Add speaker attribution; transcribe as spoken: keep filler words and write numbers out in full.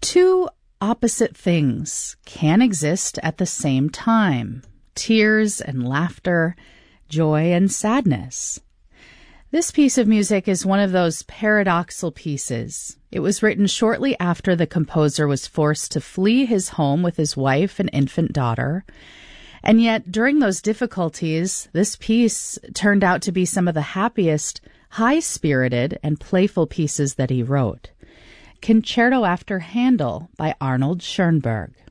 Speaker 1: Two opposite things can exist at the same time: tears and laughter, joy and sadness. This piece of music is one of those paradoxical pieces. It was written shortly after the composer was forced to flee his home with his wife and infant daughter. And yet, during those difficulties, this piece turned out to be some of the happiest, high-spirited, and playful pieces that he wrote. Concerto After Handel by Arnold Schoenberg.